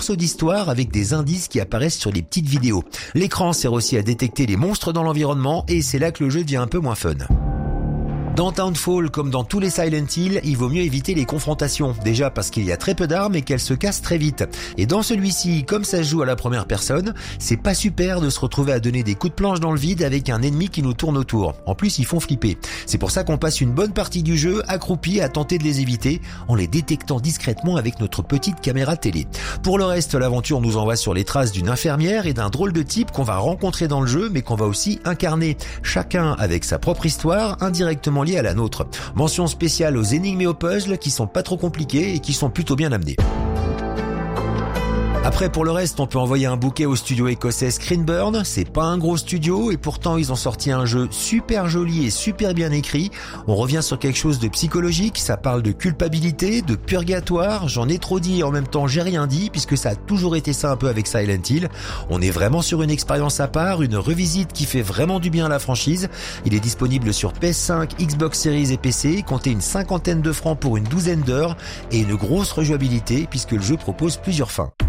morceaux d'histoire avec des indices qui apparaissent sur les petites vidéos. L'écran sert aussi à détecter les monstres dans l'environnement et c'est là que le jeu devient un peu moins fun. Dans Townfall, comme dans tous les Silent Hill, il vaut mieux éviter les confrontations. Déjà parce qu'il y a très peu d'armes et qu'elles se cassent très vite. Et dans celui-ci, comme ça se joue à la première personne, c'est pas super de se retrouver à donner des coups de planche dans le vide avec un ennemi qui nous tourne autour. En plus, ils font flipper. C'est pour ça qu'on passe une bonne partie du jeu accroupi à tenter de les éviter en les détectant discrètement avec notre petite caméra télé. Pour le reste, l'aventure nous envoie sur les traces d'une infirmière et d'un drôle de type qu'on va rencontrer dans le jeu mais qu'on va aussi incarner. Chacun avec sa propre histoire, indirectement à la nôtre. Mention spéciale aux énigmes et aux puzzles qui sont pas trop compliqués et qui sont plutôt bien amenés. Après, pour le reste, on peut envoyer un bouquet au studio écossais Screenburn. C'est pas un gros studio et pourtant ils ont sorti un jeu super joli et super bien écrit. On revient sur quelque chose de psychologique, ça parle de culpabilité, de purgatoire. J'en ai trop dit et en même temps j'ai rien dit puisque ça a toujours été ça un peu avec Silent Hill. On est vraiment sur une expérience à part, une revisite qui fait vraiment du bien à la franchise. Il est disponible sur PS5, Xbox Series et PC, comptez une 50aine de francs pour une 12aine d'heures et une grosse rejouabilité puisque le jeu propose plusieurs fins.